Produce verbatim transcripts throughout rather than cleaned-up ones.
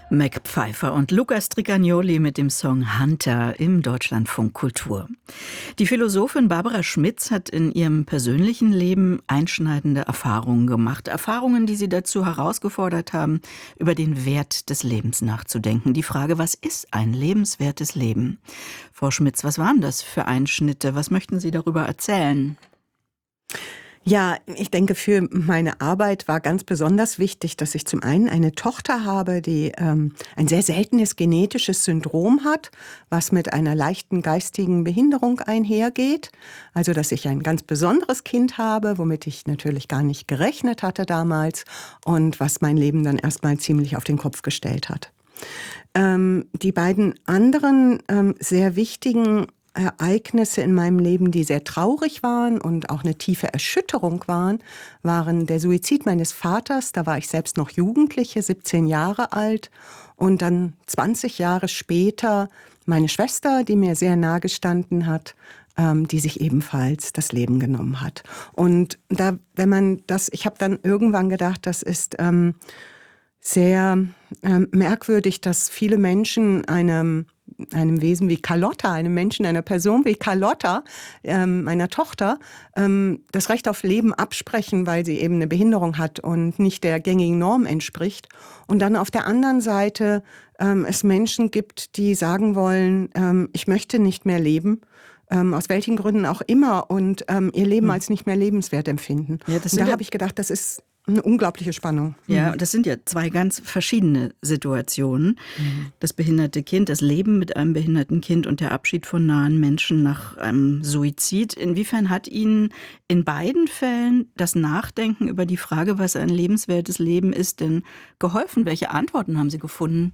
Mac Pfeiffer und Luca Strigagnoli mit dem Song Hunter im Deutschlandfunk Kultur. Die Philosophin Barbara Schmitz hat in ihrem persönlichen Leben einschneidende Erfahrungen gemacht. Erfahrungen, die sie dazu herausgefordert haben, über den Wert des Lebens nachzudenken. Die Frage, was ist ein lebenswertes Leben? Frau Schmitz, was waren das für Einschnitte? Was möchten Sie darüber erzählen? Ja, ich denke, für meine Arbeit war ganz besonders wichtig, dass ich zum einen eine Tochter habe, die ähm, ein sehr seltenes genetisches Syndrom hat, was mit einer leichten geistigen Behinderung einhergeht. Also, dass ich ein ganz besonderes Kind habe, womit ich natürlich gar nicht gerechnet hatte damals und was mein Leben dann erstmal ziemlich auf den Kopf gestellt hat. Ähm, die beiden anderen ähm, sehr wichtigen Ereignisse in meinem Leben, die sehr traurig waren und auch eine tiefe Erschütterung waren, waren der Suizid meines Vaters. Da war ich selbst noch Jugendliche, siebzehn Jahre alt. Und dann zwanzig Jahre später meine Schwester, die mir sehr nahe gestanden hat, ähm, die sich ebenfalls das Leben genommen hat. Und da, wenn man das, ich habe dann irgendwann gedacht, das ist ähm, sehr ähm, merkwürdig, dass viele Menschen einem einem Wesen wie Carlotta, einem Menschen, einer Person wie Carlotta, ähm, meiner Tochter, ähm, das Recht auf Leben absprechen, weil sie eben eine Behinderung hat und nicht der gängigen Norm entspricht. Und dann auf der anderen Seite ähm, es Menschen gibt, die sagen wollen, ähm, ich möchte nicht mehr leben, ähm, aus welchen Gründen auch immer, und ähm, ihr Leben hm. als nicht mehr lebenswert empfinden. Ja, das und da ja habe ich gedacht, das ist eine unglaubliche Spannung. Ja, und das sind ja zwei ganz verschiedene Situationen. Mhm. Das behinderte Kind, das Leben mit einem behinderten Kind und der Abschied von nahen Menschen nach einem Suizid. Inwiefern hat Ihnen in beiden Fällen das Nachdenken über die Frage, was ein lebenswertes Leben ist, denn geholfen? Welche Antworten haben Sie gefunden?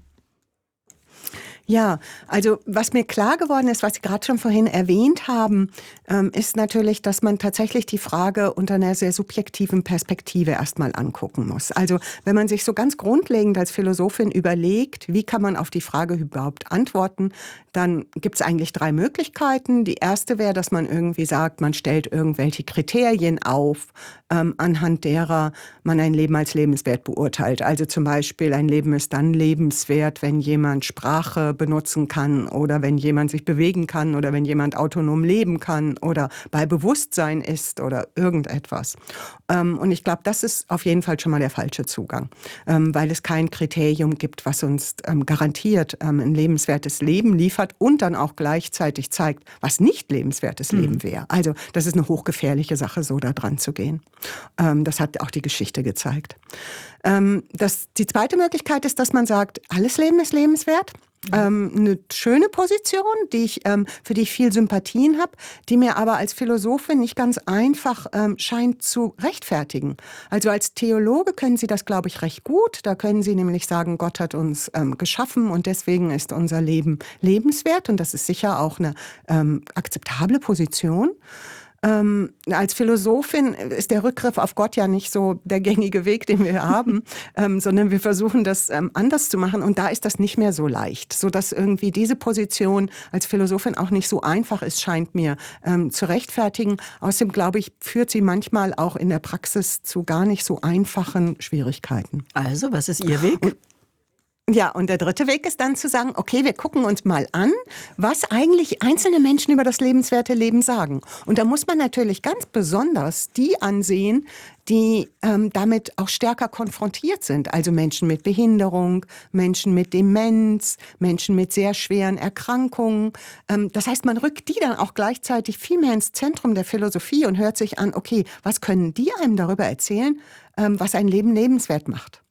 Ja, also was mir klar geworden ist, was Sie gerade schon vorhin erwähnt haben, ähm, ist natürlich, dass man tatsächlich die Frage unter einer sehr subjektiven Perspektive erstmal angucken muss. Also wenn man sich so ganz grundlegend als Philosophin überlegt, wie kann man auf die Frage überhaupt antworten, dann gibt es eigentlich drei Möglichkeiten. Die erste wäre, dass man irgendwie sagt, man stellt irgendwelche Kriterien auf, ähm, anhand derer man ein Leben als lebenswert beurteilt. Also zum Beispiel, ein Leben ist dann lebenswert, wenn jemand Sprache benutzen kann oder wenn jemand sich bewegen kann oder wenn jemand autonom leben kann oder bei Bewusstsein ist oder irgendetwas. Ähm, und ich glaube, das ist auf jeden Fall schon mal der falsche Zugang, ähm, weil es kein Kriterium gibt, was uns ähm, garantiert ähm, ein lebenswertes Leben liefert und dann auch gleichzeitig zeigt, was nicht lebenswertes mhm. Leben wäre. Also das ist eine hochgefährliche Sache, so da dran zu gehen. Ähm, das hat auch die Geschichte gezeigt. Ähm, das, die zweite Möglichkeit ist, dass man sagt, alles Leben ist lebenswert. Ähm, eine schöne Position, die ich, ähm, für die ich viel Sympathien habe, die mir aber als Philosophin nicht ganz einfach ähm, scheint zu rechtfertigen. Also als Theologe können Sie das, glaube ich, recht gut. Da können Sie nämlich sagen, Gott hat uns ähm, geschaffen und deswegen ist unser Leben lebenswert. Und das ist sicher auch eine ähm, akzeptable Position. Ähm, als Philosophin ist der Rückgriff auf Gott ja nicht so der gängige Weg, den wir haben, ähm, sondern wir versuchen das ähm, anders zu machen und da ist das nicht mehr so leicht, sodass irgendwie diese Position als Philosophin auch nicht so einfach ist, scheint mir ähm, zu rechtfertigen. Außerdem, glaube ich, führt sie manchmal auch in der Praxis zu gar nicht so einfachen Schwierigkeiten. Also, was ist Ihr Weg? Und Ja, und der dritte Weg ist dann zu sagen, okay, wir gucken uns mal an, was eigentlich einzelne Menschen über das lebenswerte Leben sagen. Und da muss man natürlich ganz besonders die ansehen, die ähm, damit auch stärker konfrontiert sind. Also Menschen mit Behinderung, Menschen mit Demenz, Menschen mit sehr schweren Erkrankungen. Ähm, das heißt, man rückt die dann auch gleichzeitig viel mehr ins Zentrum der Philosophie und hört sich an, okay, was können die einem darüber erzählen, ähm, was ein Leben lebenswert macht?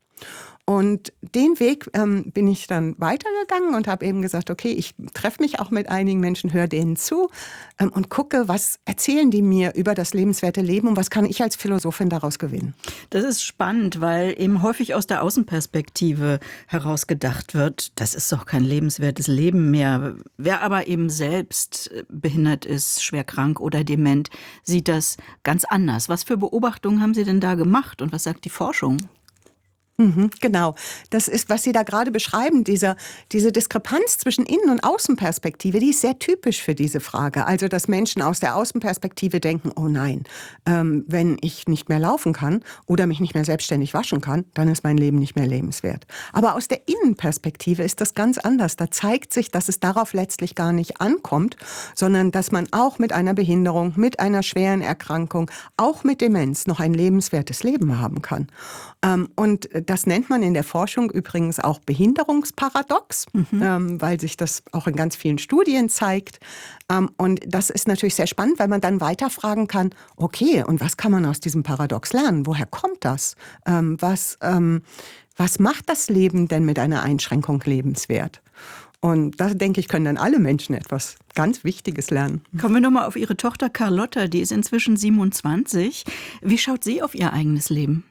Und den Weg ähm, bin ich dann weitergegangen und habe eben gesagt, okay, ich treffe mich auch mit einigen Menschen, höre denen zu ähm, und gucke, was erzählen die mir über das lebenswerte Leben und was kann ich als Philosophin daraus gewinnen. Das ist spannend, weil eben häufig aus der Außenperspektive herausgedacht wird, das ist doch kein lebenswertes Leben mehr. Wer aber eben selbst behindert ist, schwer krank oder dement, sieht das ganz anders. Was für Beobachtungen haben Sie denn da gemacht und was sagt die Forschung? Mhm, genau. Das ist, was Sie da gerade beschreiben, diese, diese Diskrepanz zwischen Innen- und Außenperspektive, die ist sehr typisch für diese Frage. Also, dass Menschen aus der Außenperspektive denken, oh nein, ähm, wenn ich nicht mehr laufen kann oder mich nicht mehr selbstständig waschen kann, dann ist mein Leben nicht mehr lebenswert. Aber aus der Innenperspektive ist das ganz anders. Da zeigt sich, dass es darauf letztlich gar nicht ankommt, sondern dass man auch mit einer Behinderung, mit einer schweren Erkrankung, auch mit Demenz noch ein lebenswertes Leben haben kann. Ähm, und das nennt man in der Forschung übrigens auch Behinderungsparadox, Mhm. ähm, weil sich das auch in ganz vielen Studien zeigt. Ähm, und das ist natürlich sehr spannend, weil man dann weiterfragen kann, okay, und was kann man aus diesem Paradox lernen? Woher kommt das? Ähm, was, ähm, was macht das Leben denn mit einer Einschränkung lebenswert? Und da, denke ich, können dann alle Menschen etwas ganz Wichtiges lernen. Kommen wir nochmal auf Ihre Tochter Carlotta, die ist inzwischen siebenundzwanzig. Wie schaut sie auf ihr eigenes Leben?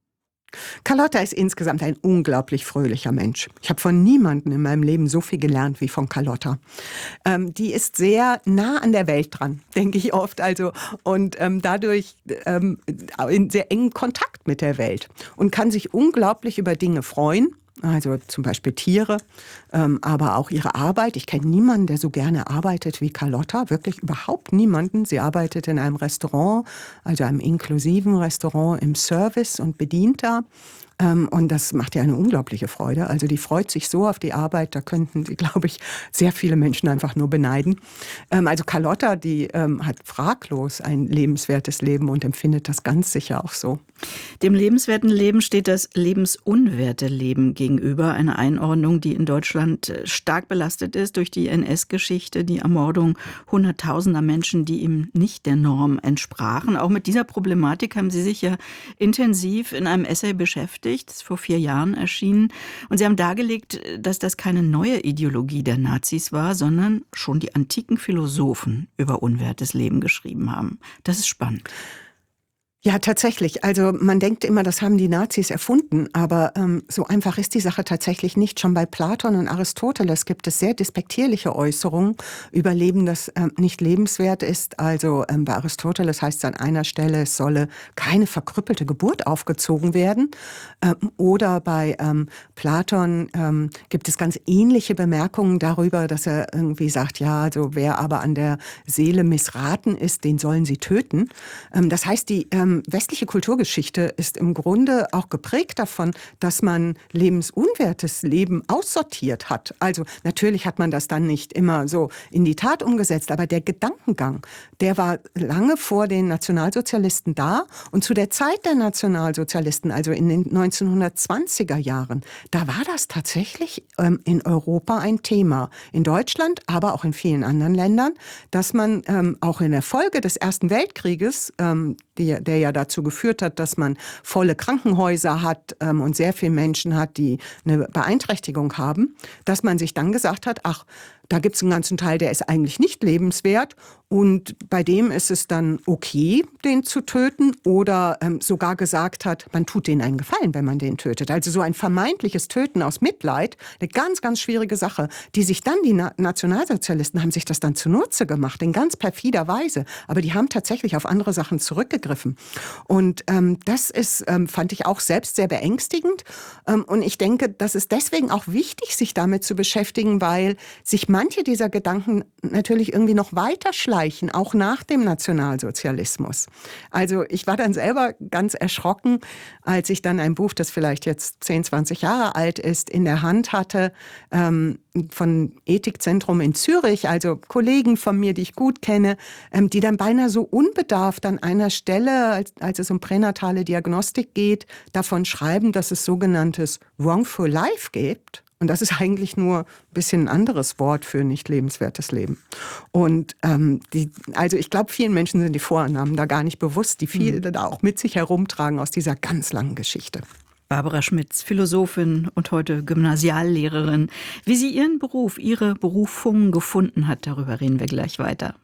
Carlotta ist insgesamt ein unglaublich fröhlicher Mensch. Ich habe von niemandem in meinem Leben so viel gelernt wie von Carlotta. Ähm, die ist sehr nah an der Welt dran, denke ich oft. Also, und ähm, dadurch ähm, in sehr engen Kontakt mit der Welt und kann sich unglaublich über Dinge freuen. Also zum Beispiel Tiere, ähm, aber auch ihre Arbeit. Ich kenne niemanden, der so gerne arbeitet wie Carlotta, wirklich überhaupt niemanden. Sie arbeitet in einem Restaurant, also einem inklusiven Restaurant im Service und bedient da. Ähm, und das macht ihr eine unglaubliche Freude. Also die freut sich so auf die Arbeit, da könnten sie, glaube ich, sehr viele Menschen einfach nur beneiden. Ähm, also Carlotta, die ähm, hat fraglos ein lebenswertes Leben und empfindet das ganz sicher auch so. Dem lebenswerten Leben steht das lebensunwerte Leben gegenüber. Eine Einordnung, die in Deutschland stark belastet ist durch die N S-Geschichte, die Ermordung hunderttausender Menschen, die ihm nicht der Norm entsprachen. Auch mit dieser Problematik haben Sie sich ja intensiv in einem Essay beschäftigt, das ist vor vier Jahren erschienen. Und Sie haben dargelegt, dass das keine neue Ideologie der Nazis war, sondern schon die antiken Philosophen über unwertes Leben geschrieben haben. Das ist spannend. Ja, tatsächlich. Also man denkt immer, das haben die Nazis erfunden, aber ähm, so einfach ist die Sache tatsächlich nicht. Schon bei Platon und Aristoteles gibt es sehr despektierliche Äußerungen über Leben, das ähm, nicht lebenswert ist. Also ähm, bei Aristoteles heißt es an einer Stelle, es solle keine verkrüppelte Geburt aufgezogen werden. Ähm, oder bei ähm, Platon ähm, gibt es ganz ähnliche Bemerkungen darüber, dass er irgendwie sagt, ja, also wer aber an der Seele missraten ist, den sollen sie töten. Ähm, das heißt, die ähm, westliche Kulturgeschichte ist im Grunde auch geprägt davon, dass man lebensunwertes Leben aussortiert hat. Also natürlich hat man das dann nicht immer so in die Tat umgesetzt, aber der Gedankengang, der war lange vor den Nationalsozialisten da. Und zu der Zeit der Nationalsozialisten, also in den neunzehnhundertzwanziger Jahren, da war das tatsächlich ähm, in Europa ein Thema. In Deutschland, aber auch in vielen anderen Ländern, dass man ähm, auch in der Folge des Ersten Weltkrieges, ähm, die, der ja dazu geführt hat, dass man volle Krankenhäuser hat ähm, und sehr viele Menschen hat, die eine Beeinträchtigung haben, dass man sich dann gesagt hat, ach, da gibt es einen ganzen Teil, der ist eigentlich nicht lebenswert und bei dem ist es dann okay, den zu töten oder ähm, sogar gesagt hat, man tut denen einen Gefallen, wenn man den tötet. Also so ein vermeintliches Töten aus Mitleid, eine ganz, ganz schwierige Sache, die sich dann, die Na- Nationalsozialisten haben sich das dann zunutze gemacht, in ganz perfider Weise, aber die haben tatsächlich auf andere Sachen zurückgegriffen. Und ähm, das ist, ähm, fand ich auch selbst sehr beängstigend ähm, und ich denke, das ist deswegen auch wichtig, sich damit zu beschäftigen, weil sich manche dieser Gedanken natürlich irgendwie noch weiter schleichen, auch nach dem Nationalsozialismus. Also ich war dann selber ganz erschrocken, als ich dann ein Buch, das vielleicht jetzt zehn, zwanzig Jahre alt ist, in der Hand hatte, ähm, von Ethikzentrum in Zürich, also Kollegen von mir, die ich gut kenne, ähm, die dann beinahe so unbedarft an einer Stelle, als, als es um pränatale Diagnostik geht, davon schreiben, dass es sogenanntes Wrongful Life gibt. Und das ist eigentlich nur ein bisschen ein anderes Wort für nicht lebenswertes Leben. Und ähm, die, also ich glaube, vielen Menschen sind die Vorannahmen da gar nicht bewusst, die viele mhm. da auch mit sich herumtragen aus dieser ganz langen Geschichte. Barbara Schmitz, Philosophin und heute Gymnasiallehrerin. Wie sie ihren Beruf, ihre Berufung gefunden hat, darüber reden wir gleich weiter.